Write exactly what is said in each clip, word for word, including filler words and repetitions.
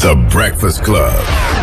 The Breakfast Club.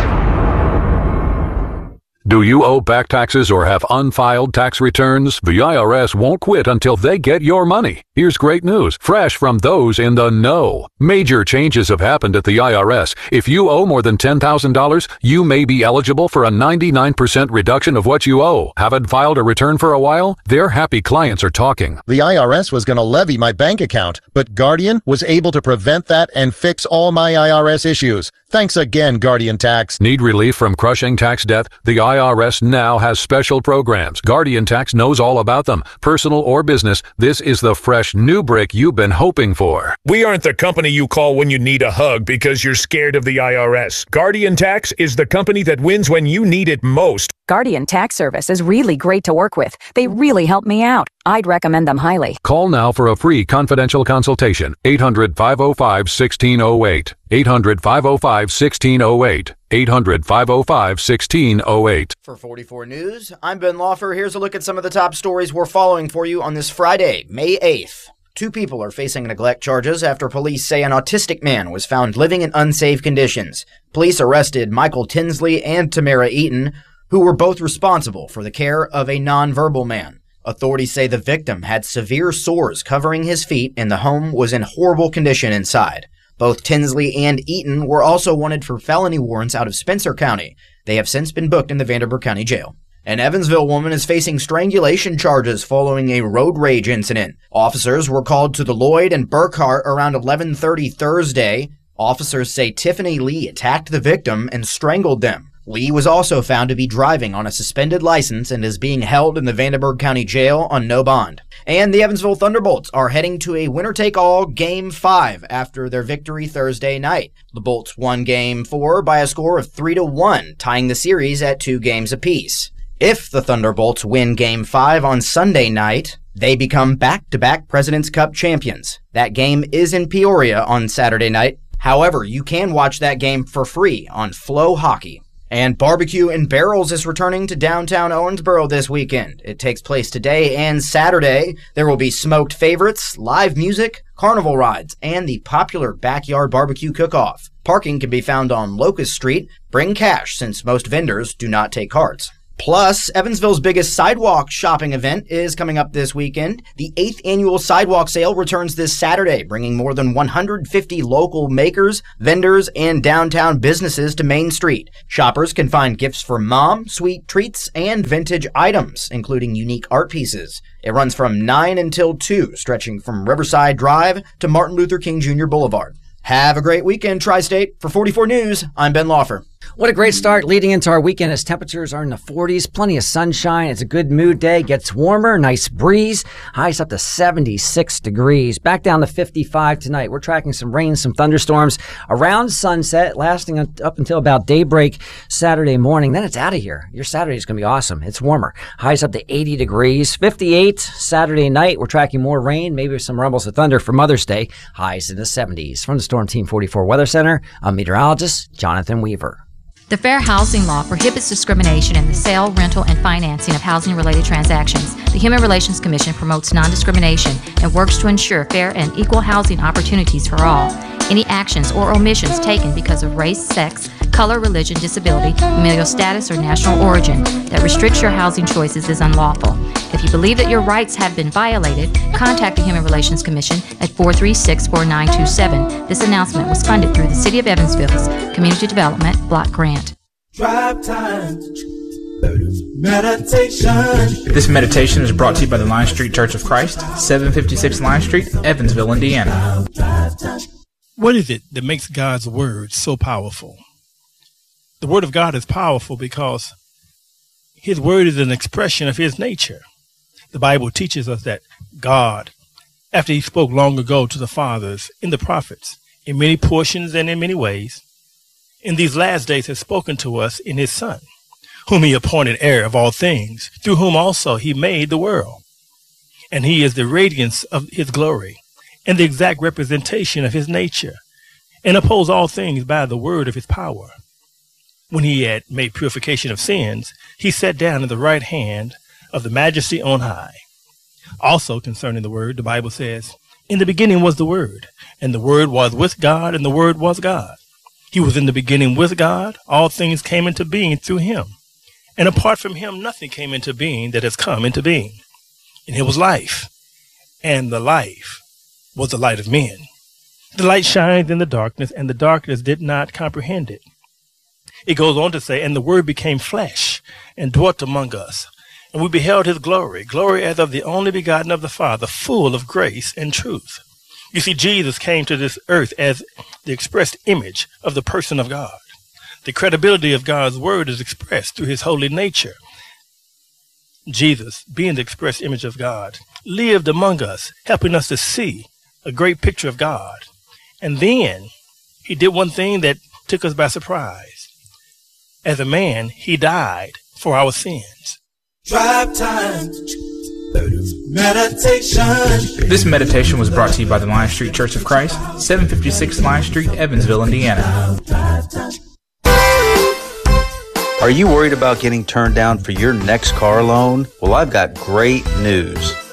Do you owe back taxes or have unfiled tax returns? The I R S won't quit until they get your money. Here's great news, fresh from those in the know. Major changes have happened at the I R S. If you owe more than ten thousand dollars, you may be eligible for a ninety-nine percent reduction of what you owe. Haven't filed a return for a while? Their happy clients are talking. The I R S was going to levy my bank account, but Guardian was able to prevent that and fix all my I R S issues. Thanks again, Guardian Tax. Need relief from crushing tax debt? The I R S now has special programs. Guardian Tax knows all about them. Personal or business, this is the fresh new break you've been hoping for. We aren't the company you call when you need a hug because you're scared of the I R S. Guardian Tax is the company that wins when you need it most. Guardian Tax Service is really great to work with. They really helped me out. I'd recommend them highly. Call now for a free confidential consultation. eight hundred, five oh five, one six oh eight. eight hundred, five oh five, one six oh eight. eight hundred, five oh five, one six oh eight. For forty-four News, I'm Ben Lawfer. Here's a look at some of the top stories we're following for you on this Friday, May eighth. Two people are facing neglect charges after police say an autistic man was found living in unsafe conditions. Police arrested Michael Tinsley and Tamara Eaton, who were both responsible for the care of a nonverbal man. Authorities say the victim had severe sores covering his feet and the home was in horrible condition inside. Both Tinsley and Eaton were also wanted for felony warrants out of Spencer County. They have since been booked in the Vanderburgh County Jail. An Evansville woman is facing strangulation charges following a road rage incident. Officers were called to the Lloyd and Burkhart around eleven thirty Thursday. Officers say Tiffany Lee attacked the victim and strangled them. Lee was also found to be driving on a suspended license and is being held in the Vanderburgh County Jail on no bond. And the Evansville Thunderbolts are heading to a winner-take-all Game five after their victory Thursday night. The Bolts won Game four by a score of three to one, tying the series at two games apiece. If the Thunderbolts win Game five on Sunday night, they become back-to-back President's Cup champions. That game is in Peoria on Saturday night. However, you can watch that game for free on Flow Hockey. And Barbecue and Barrels is returning to downtown Owensboro this weekend. It takes place today and Saturday. There will be smoked favorites, live music, carnival rides, and the popular backyard barbecue cook-off. Parking can be found on Locust Street. Bring cash since most vendors do not take cards. Plus, Evansville's biggest sidewalk shopping event is coming up this weekend. The eighth annual Sidewalk Sale returns this Saturday, bringing more than one hundred fifty local makers, vendors, and downtown businesses to Main Street. Shoppers can find gifts for mom, sweet treats, and vintage items, including unique art pieces. It runs from nine until two, stretching from Riverside Drive to Martin Luther King Junior Boulevard. Have a great weekend, Tri-State. For forty-four News, I'm Ben Lawfer. What a great start leading into our weekend as temperatures are in the forties. Plenty of sunshine. It's a good mood day. Gets warmer. Nice breeze. Highs up to seventy-six degrees. Back down to fifty-five tonight. We're tracking some rain, some thunderstorms around sunset, lasting up until about daybreak Saturday morning. Then it's out of here. Your Saturday is going to be awesome. It's warmer. Highs up to eighty degrees. fifty-eight Saturday night. We're tracking more rain, maybe some rumbles of thunder for Mother's Day. Highs in the seventies. From the Storm Team forty-four Weather Center, I'm meteorologist Jonathan Weaver. The Fair Housing Law prohibits discrimination in the sale, rental, and financing of housing-related transactions. The Human Relations Commission promotes non-discrimination and works to ensure fair and equal housing opportunities for all. Any actions or omissions taken because of race, sex, color, religion, disability, familial status, or national origin that restricts your housing choices is unlawful. If you believe that your rights have been violated, contact the Human Relations Commission at four three six, four nine two seven. This announcement was funded through the City of Evansville's Community Development Block Grant. Drive time. Meditation. This meditation is brought to you by the Line Street Church of Christ, seven fifty-six Line Street, Evansville, Indiana. What is it that makes God's word so powerful? The word of God is powerful because his word is an expression of his nature. The Bible teaches us that God, after he spoke long ago to the fathers in the prophets, in many portions and in many ways, in these last days has spoken to us in his Son, whom he appointed heir of all things, through whom also he made the world. And he is the radiance of his glory and the exact representation of his nature, and upholds all things by the word of his power. When he had made purification of sins, he sat down at the right hand of the majesty on high. Also concerning the word, the Bible says, in the beginning was the word, and the word was with God, and the word was God. He was in the beginning with God. All things came into being through him. And apart from him, nothing came into being that has come into being. And it was life. And the life was the light of men. The light shines in the darkness, and the darkness did not comprehend it. It goes on to say, and the word became flesh and dwelt among us. And we beheld his glory, glory as of the only begotten of the Father, full of grace and truth. You see, Jesus came to this earth as the expressed image of the person of God. The credibility of God's word is expressed through his holy nature. Jesus, being the express image of God, lived among us, helping us to see a great picture of God. And then he did one thing that took us by surprise. As a man, he died for our sins. Drive time. Meditation. This meditation was brought to you by the Lion Street Church of Christ, seven fifty-six Lion Street, Evansville, Indiana. Are you worried about getting turned down for your next car loan? Well, I've got great news.